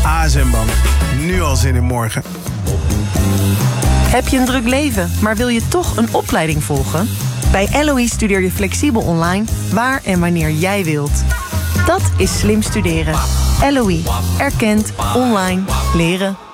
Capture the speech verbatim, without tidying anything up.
A S M Bank. Nu al zin in morgen. Heb je een druk leven, maar wil je toch een opleiding volgen? Bij L O E studeer je flexibel online, waar en wanneer jij wilt. Dat is slim studeren. L O E. Erkend. Online. Leren.